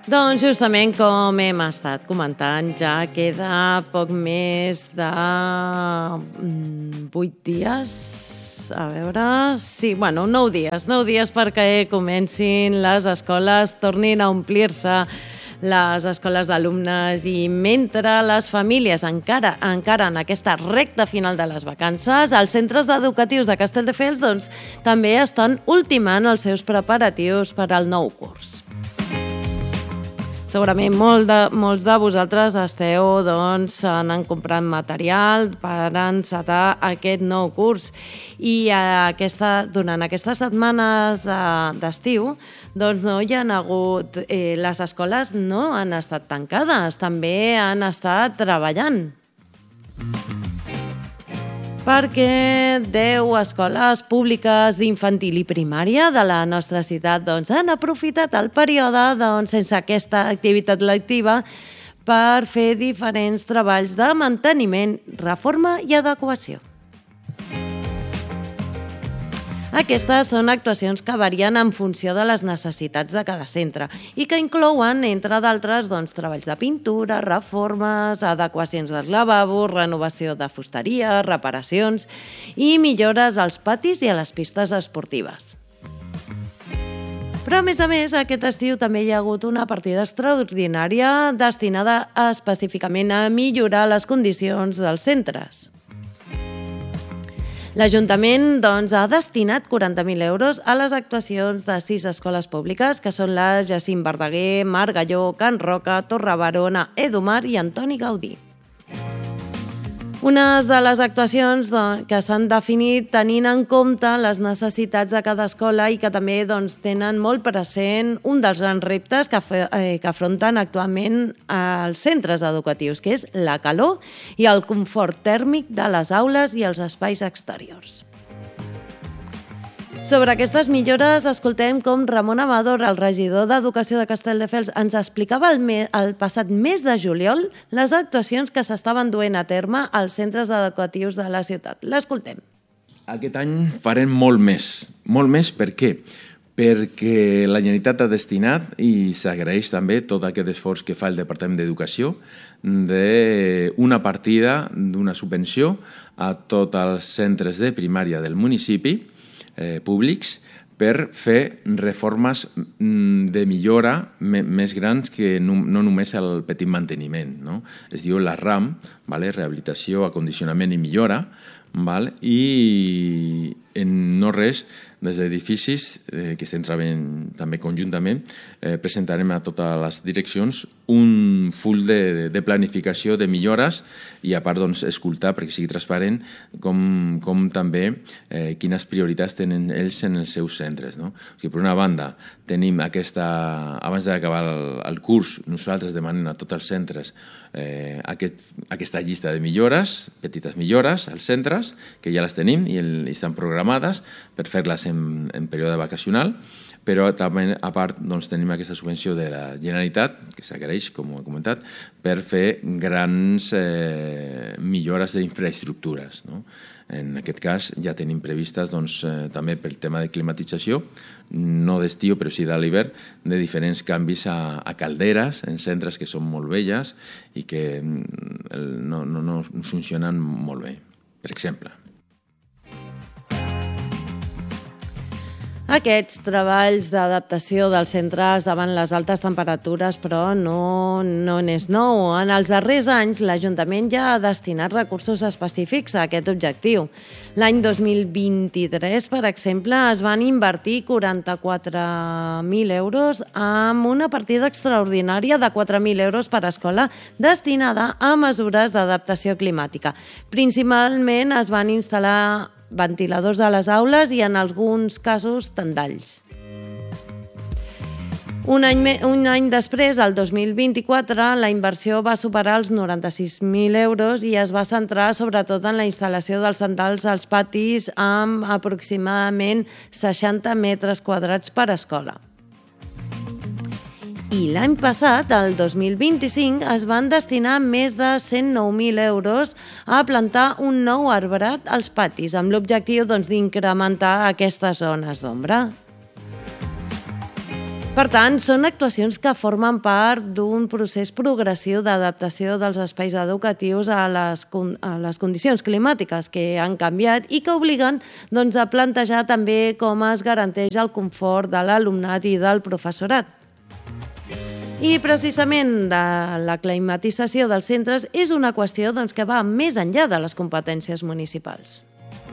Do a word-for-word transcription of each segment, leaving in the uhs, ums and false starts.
Doncs justament com hem estat comentant, ja queda poc més de vuit dies, a veure, sí, bueno, nou dies, nou dies perquè comencin les escoles, tornin a omplir-se les escoles d'alumnes i mentre les famílies encara encara en aquesta recta final de les vacances, els centres educatius de Castelldefels doncs, també estan ultimant els seus preparatius per al nou curs. Segurament molt de, molts de vosaltres esteu doncs, anant comprant material per encetar aquest nou curs i aquesta, durant aquestes setmanes d'estiu doncs no hi han hagut, eh, les escoles no han estat tancades, també han estat treballant. Perquè deu escoles públiques d'infantil i primària de la nostra ciutat doncs, han aprofitat el període doncs, sense aquesta activitat lectiva per fer diferents treballs de manteniment, reforma i adequació. Aquestes són actuacions que varien en funció de les necessitats de cada centre i que inclouen, entre d'altres, doncs, treballs de pintura, reformes, adequacions dels lavabos, renovació de fusteria, reparacions i millores als patis i a les pistes esportives. Però, a més a més, aquest estiu també hi ha hagut una partida extraordinària destinada específicament a millorar les condicions dels centres. L'Ajuntament doncs, ha destinat quaranta mil euros a les actuacions de sis escoles públiques, que són la Jacint Verdaguer, Margalló, Can Roca, Torre Barona, Edumar i Antoni Gaudí. Unes de les actuacions doncs, que s'han definit tenint en compte les necessitats de cada escola i que també doncs, tenen molt present un dels grans reptes que, eh, que afronten actualment els centres educatius, que és la calor i el confort tèrmic de les aules i els espais exteriors. Sobre aquestes millores, escoltem com Ramon Amador, el regidor d'Educació de Castelldefels, ens explicava el, me, el passat mes de juliol les actuacions que s'estaven duent a terme als centres educatius de la ciutat. L'escoltem. Aquest any farem molt més. Molt més per què? Perquè la Generalitat ha destinat, i s'agraeix també tot aquest esforç que fa el Departament d'Educació, d'una partida, d'una subvenció a tots els centres de primària del municipi, Eh, públics per fer reformes de millora més grans que no, no només el petit manteniment. No? Es diu la RAM, vale? Rehabilitació, acondicionament i millora, vale? I en no res, des d'edificis eh, que estem treballant també conjuntament, eh, presentarem a totes les direccions un full de, de planificació de millores i a part doncs, escoltar, perquè sigui transparent, com, com també eh, quines prioritats tenen ells en els seus centres. No? O sigui, per una banda, tenim aquesta, abans d'acabar el, el curs, nosaltres demanem a tots els centres eh, aquest, aquesta llista de millores, petites millores als centres, que ja les tenim i, el, i estan programades per fer-les en, en període vacacional, però també, a part, doncs, tenim aquesta subvenció de la Generalitat, que s'agraeix, com he comentat, per fer grans eh, millores d'infraestructures. No? En aquest cas ja tenim previstes doncs, eh, també pel tema de climatització, no d'estiu però sí de l'hivern, de diferents canvis a, a calderes en centres que són molt velles i que el, no, no, no funcionen molt bé, per exemple. Aquests treballs d'adaptació dels centres davant les altes temperatures, però no, no n'és nou. En els darrers anys, l'Ajuntament ja ha destinat recursos específics a aquest objectiu. L'any dos mil vint-i-tres, per exemple, es van invertir quaranta-quatre mil euros amb una partida extraordinària de quatre mil euros per escola destinada a mesures d'adaptació climàtica. Principalment es van instal·lar ventiladors a les aules i en alguns casos tendalls. Un any, un any després, el dos mil vint-i-quatre, la inversió va superar els noranta-sis mil euros i es va centrar sobretot en la instal·lació dels tendals als patis amb aproximadament seixanta metres quadrats per escola. I l'any passat, el dos mil vint-i-cinc, es van destinar més de cent nou mil euros a plantar un nou arbrat als patis, amb l'objectiu doncs, d'incrementar aquestes zones d'ombra. Per tant, són actuacions que formen part d'un procés progressiu d'adaptació dels espais educatius a les, a les condicions climàtiques que han canviat i que obliguen doncs, a plantejar també com es garanteix el confort de l'alumnat i del professorat. I precisament de la climatització dels centres és una qüestió doncs, que va més enllà de les competències municipals.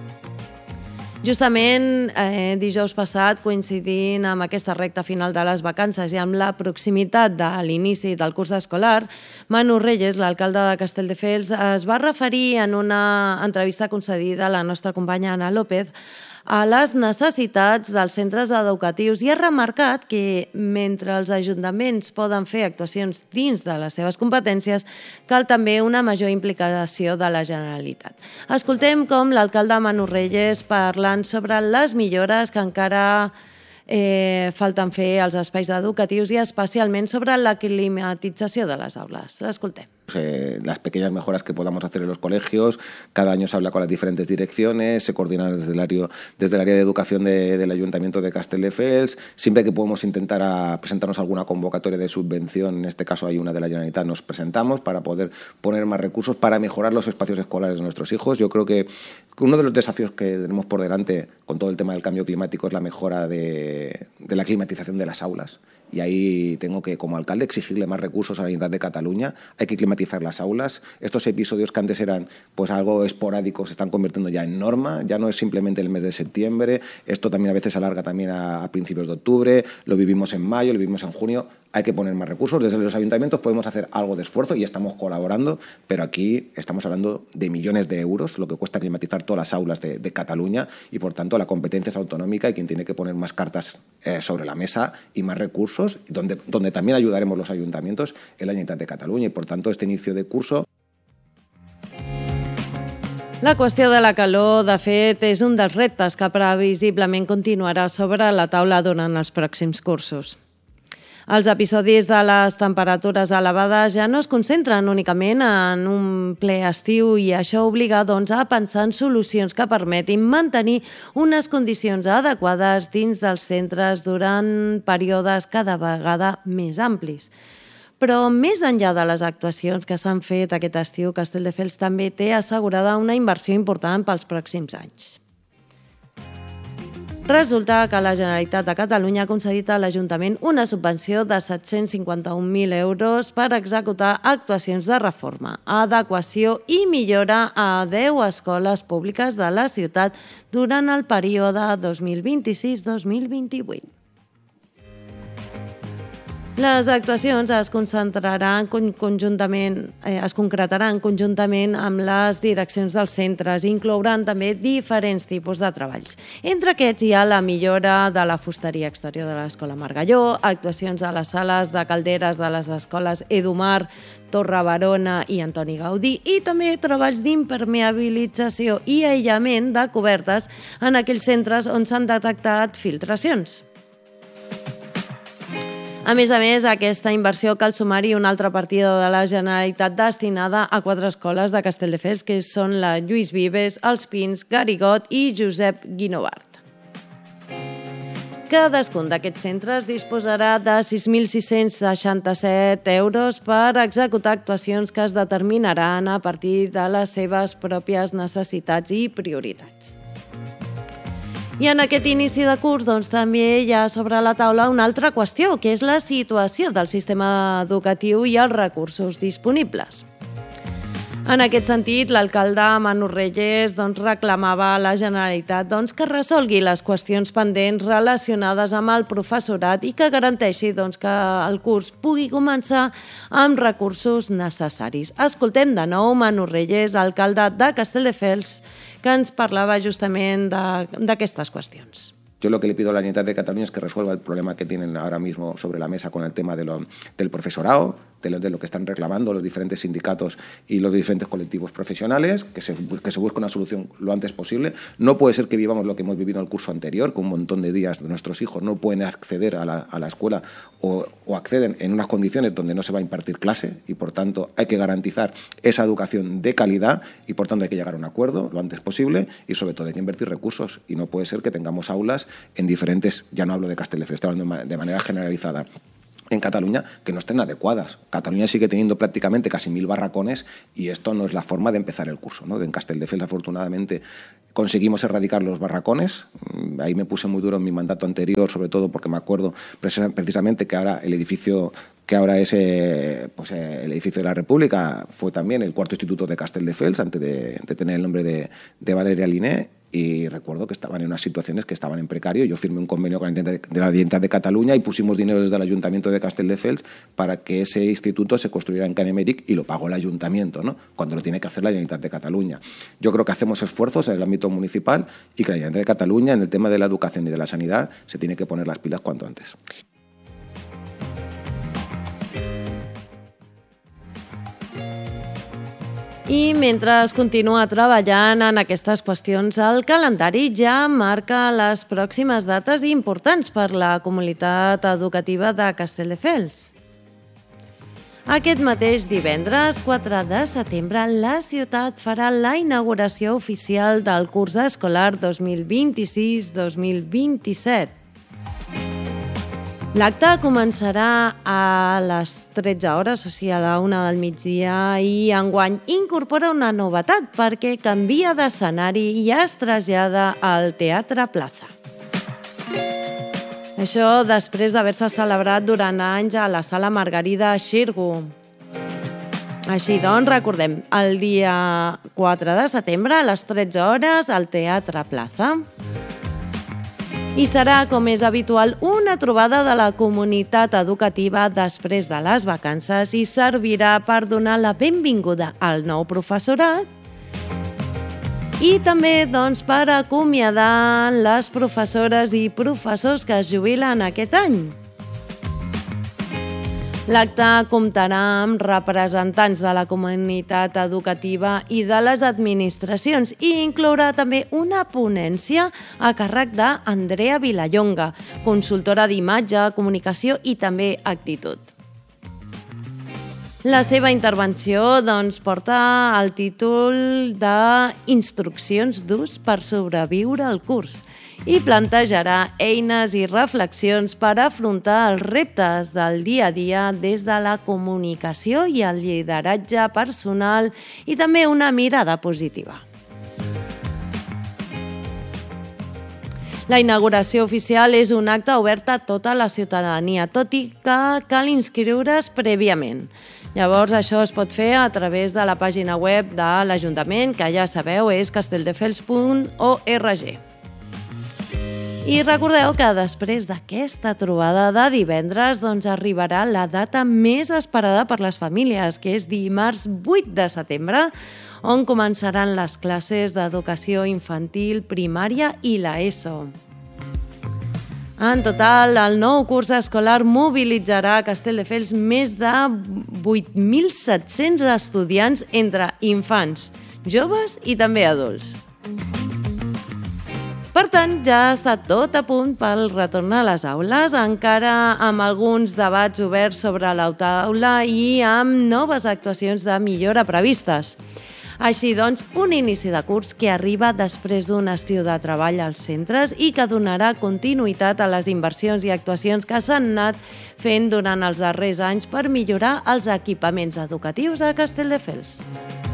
Justament eh, dijous passat, coincidint amb aquesta recta final de les vacances i amb la proximitat de l'inici del curs escolar, Manu Reyes, l'alcalde de Castelldefels, es va referir en una entrevista concedida a la nostra companya Ana López a les necessitats dels centres educatius i ha remarcat que mentre els ajuntaments poden fer actuacions dins de les seves competències, cal també una major implicació de la Generalitat. Escoltem com l'alcalde Manu Reyes parlant sobre les millores que encara eh, falten fer als espais educatius i especialment sobre la climatització de les aules. Escoltem. Eh, las pequeñas mejoras que podamos hacer en los colegios, cada año se habla con las diferentes direcciones, se coordina desde el área, desde el área de educación de, del Ayuntamiento de Castelldefels, siempre que podemos intentar a presentarnos alguna convocatoria de subvención, en este caso hay una de la Generalitat, nos presentamos para poder poner más recursos para mejorar los espacios escolares de nuestros hijos. Yo creo que uno de los desafíos que tenemos por delante con todo el tema del cambio climático es la mejora de, de la climatización de las aulas. Y ahí tengo que, como alcalde, exigirle más recursos a la Generalitat de Cataluña. Hay que climatizar las aulas. Estos episodios que antes eran pues algo esporádicos se están convirtiendo ya en norma. Ya no es simplemente el mes de septiembre. Esto también a veces se alarga también a, a principios de octubre. Lo vivimos en mayo, lo vivimos en junio. Hay que poner más recursos. Desde los ayuntamientos podemos hacer algo de esfuerzo y estamos colaborando, pero aquí estamos hablando de millones de euros, lo que cuesta climatizar todas las aulas de, de Cataluña y, por tanto, la competencia es autonómica y quien tiene que poner más cartas eh, sobre la mesa y más recursos, donde, donde también ayudaremos los ayuntamientos, es la Generalitat de Catalunya y, por tanto, este inicio de curso. La qüestió de la calor, de fet, és un dels reptes que previsiblement continuarà sobre la taula durant els pròxims cursos. Els episodis de les temperatures elevades ja no es concentren únicament en un ple estiu i això obliga doncs, a pensar en solucions que permetin mantenir unes condicions adequades dins dels centres durant períodes cada vegada més amplis. Però més enllà de les actuacions que s'han fet aquest estiu, Castelldefels també té assegurada una inversió important pels pròxims anys. Resulta que la Generalitat de Catalunya ha concedit a l'Ajuntament una subvenció de set-cents cinquanta-un mil euros per executar actuacions de reforma, adequació i millora a deu escoles públiques de la ciutat durant el període dos mil vint-i-sis dos mil vint-i-vuit. Les actuacions es concentraran conjuntament, eh, es concretaran conjuntament amb les direccions dels centres i inclouran també diferents tipus de treballs. Entre aquests hi ha la millora de la fusteria exterior de l'Escola Margalló, actuacions a les sales de calderes de les escoles Edumar, Torre Barona i Antoni Gaudí i també treballs d'impermeabilització i aïllament de cobertes en aquells centres on s'han detectat filtracions. A més a més, a aquesta inversió cal sumar-hi una altra partida de la Generalitat destinada a quatre escoles de Castelldefels, que són la Lluís Vives, Els Pins, Garigot i Josep Guinovart. Cadascun d'aquests centres disposarà de sis mil sis-cents seixanta-set euros per executar actuacions que es determinaran a partir de les seves pròpies necessitats i prioritats. I en aquest inici de curs doncs, també hi ha sobre la taula una altra qüestió, que és la situació del sistema educatiu i els recursos disponibles. En aquest sentit, l'alcalde Manu Reyes doncs, reclamava a la Generalitat doncs, que resolgui les qüestions pendents relacionades amb el professorat i que garanteixi doncs, que el curs pugui començar amb recursos necessaris. Escoltem de nou Manu Reyes, alcalde de Castelldefels, que ens parlava justament d'aquestes qüestions. Yo lo que le pido a la Generalitat de Cataluña es que resuelva el problema que tienen ahora mismo sobre la mesa con el tema de lo, del profesorado. de, de lo que están reclamando los diferentes sindicatos y los diferentes colectivos profesionales, que se, que se busque una solución lo antes posible. No puede ser que vivamos lo que hemos vivido en el curso anterior, que un montón de días de nuestros hijos no pueden acceder a la, a la escuela o, o acceden en unas condiciones donde no se va a impartir clase, y por tanto hay que garantizar esa educación de calidad, y por tanto hay que llegar a un acuerdo lo antes posible, y sobre todo hay que invertir recursos, y no puede ser que tengamos aulas en diferentes, ya no hablo de Castelldefels, estoy hablando de manera generalizada, en Cataluña, que no estén adecuadas. Cataluña sigue teniendo prácticamente casi mil barracones, y esto no es la forma de empezar el curso, ¿no? En Castelldefels, afortunadamente, conseguimos erradicar los barracones. Ahí me puse muy duro en mi mandato anterior, sobre todo porque me acuerdo precisamente que ahora el edificio que ahora es eh, pues, eh, el edificio de la República fue también el cuarto instituto de Castelldefels, antes de, de tener el nombre de, de Valeria Liné. Y recuerdo que estaban en unas situaciones que estaban en precario. Yo firmé un convenio con la Generalitat de, la Generalitat de Cataluña y pusimos dinero desde el Ayuntamiento de Castelldefels para que ese instituto se construyera en Can Emeric, y lo pagó el Ayuntamiento, ¿no? Cuando lo tiene que hacer la Generalitat de Cataluña. Yo creo que hacemos esfuerzos en el ámbito municipal, y que la Generalitat de Cataluña, en el tema de la educación y de la sanidad, se tiene que poner las pilas cuanto antes. I mentre es continua treballant en aquestes qüestions, el calendari ja marca les pròximes dates importants per la comunitat educativa de Castelldefels. Aquest mateix divendres, quatre de setembre, la ciutat farà la inauguració oficial del curs escolar dos mil vint-i-sis dos mil vint-i-set. L'acte començarà a les tretze hores, o sigui, a la una del migdia, i enguany incorpora una novetat perquè canvia d'escenari i es trasllada al Teatre Plaza. Això després d'haver-se celebrat durant anys a la Sala Margarida Xirgu. Així doncs, recordem, el dia quatre de setembre a les tretze hores al Teatre Plaza. I serà, com és habitual, una trobada de la comunitat educativa després de les vacances, i servirà per donar la benvinguda al nou professorat i també doncs, per acomiadar les professores i professors que es jubilen aquest any. L'acte comptarà amb representants de la comunitat educativa i de les administracions, i inclourà també una ponència a càrrec d'Andrea Vilallonga, consultora d'imatge, comunicació i també actitud. La seva intervenció doncs, porta el títol d'Instruccions d'ús per sobreviure al curs, i plantejarà eines i reflexions per afrontar els reptes del dia a dia des de la comunicació i el lideratge personal, i també una mirada positiva. La inauguració oficial és un acte obert a tota la ciutadania, tot i que cal inscriure's prèviament. Llavors, això es pot fer a través de la pàgina web de l'Ajuntament, que ja sabeu és castelldefels punt org. I recordeu que després d'aquesta trobada de divendres doncs arribarà la data més esperada per les famílies, que és dimarts vuit de setembre, on començaran les classes d'educació infantil, primària i la ESO. En total, el nou curs escolar mobilitzarà a Castelldefels més de vuit mil set-cents estudiants entre infants, joves i també adults. Per tant, ja està tot a punt pel retorn a les aules, encara amb alguns debats oberts sobre la taula i amb noves actuacions de millora previstes. Així doncs, un inici de curs que arriba després d'un estiu de treball als centres i que donarà continuïtat a les inversions i actuacions que s'han anat fent durant els darrers anys per millorar els equipaments educatius a Castelldefels.